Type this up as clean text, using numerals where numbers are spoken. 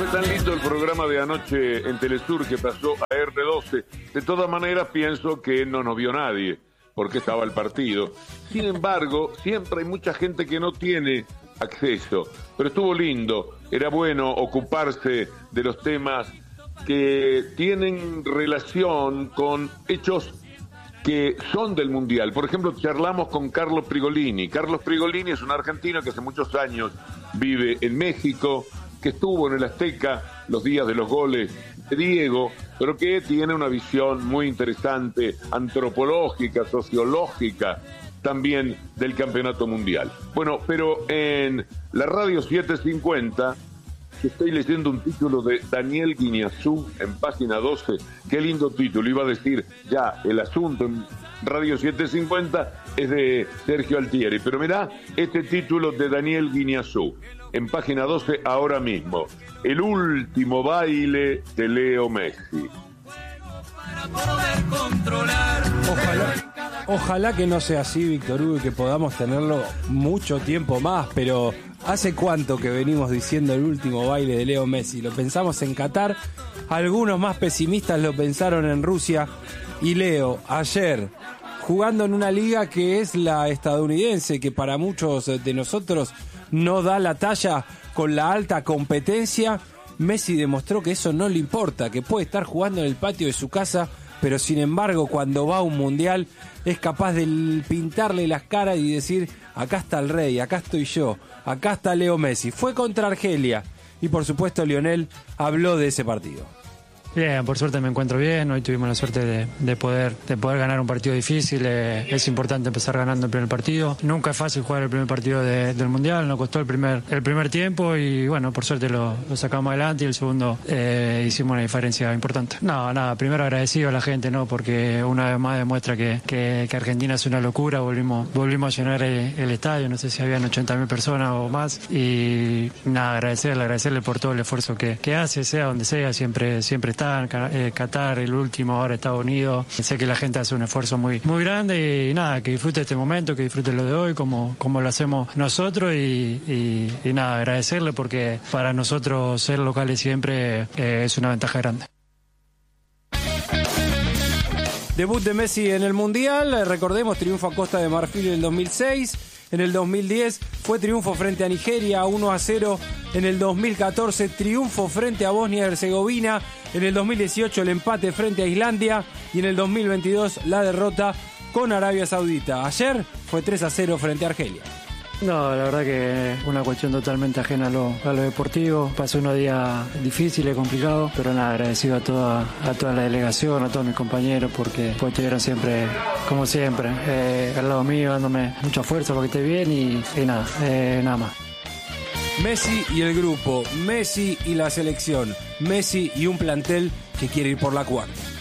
Fue tan lindo el programa de anoche en Telesur que pasó a R12. De todas maneras, pienso que no nos vio nadie, porque estaba el partido. Sin embargo, siempre hay mucha gente que no tiene acceso. Pero estuvo lindo. Era bueno ocuparse de los temas que tienen relación con hechos que son del Mundial. Por ejemplo, charlamos con Carlos Prigolini. Carlos Prigolini es un argentino que hace muchos años vive en México, que estuvo en el Azteca los días de los goles de Diego, pero que tiene una visión muy interesante, antropológica, sociológica, también del campeonato mundial. Bueno, pero en la radio 750, estoy leyendo un título de Daniel Guiñazú en página 12, qué lindo título, iba a decir ya el asunto en Radio 750 es de Sergio Altieri, pero mirá este título de Daniel Guiñazú en página 12 ahora mismo, el último baile de Leo Messi. Ojalá que no sea así, Víctor Hugo, y que podamos tenerlo mucho tiempo más, pero ¿hace cuánto que venimos diciendo el último baile de Leo Messi? Lo pensamos en Qatar, algunos más pesimistas lo pensaron en Rusia, y Leo, ayer, jugando en una liga que es la estadounidense, que para muchos de nosotros no da la talla con la alta competencia, Messi demostró que eso no le importa, que puede estar jugando en el patio de su casa, pero sin embargo cuando va a un mundial es capaz de pintarle las caras y decir, acá está el rey, acá estoy yo, acá está Leo Messi. Fue contra Argelia y por supuesto Lionel habló de ese partido. Bien, por suerte me encuentro bien. Hoy tuvimos la suerte de poder ganar un partido difícil. Es importante empezar ganando el primer partido. Nunca es fácil jugar el primer partido del Mundial. Nos costó el primer tiempo y bueno, por suerte lo sacamos adelante y el segundo hicimos una diferencia importante. Nada, primero agradecido a la gente, ¿no? Porque una vez más demuestra que Argentina es una locura. Volvimos a llenar el estadio. No sé si habían 80.000 personas o más. Y nada, agradecerle por todo el esfuerzo que hace, sea donde sea, siempre está. Qatar, el último, ahora Estados Unidos. Sé que la gente hace un esfuerzo muy grande y nada, que disfrute este momento, que disfrute lo de hoy, como lo hacemos nosotros y nada, agradecerle porque para nosotros ser locales siempre es una ventaja grande. Debut de Messi en el Mundial, recordemos, triunfo a Costa de Marfil en el 2006. En el 2010 fue triunfo frente a Nigeria 1-0. En el 2014 triunfo frente a Bosnia y Herzegovina. En el 2018 el empate frente a Islandia. Y en el 2022 la derrota con Arabia Saudita. Ayer fue 3-0 frente a Argelia. No, la verdad que una cuestión totalmente ajena a lo deportivo. Pasó unos días difíciles, complicados, pero nada, agradecido a toda la delegación, a todos mis compañeros, porque estuvieron siempre, como siempre, al lado mío, dándome mucha fuerza para que esté bien y nada más. Messi y el grupo, Messi y la selección, Messi y un plantel que quiere ir por la cuarta.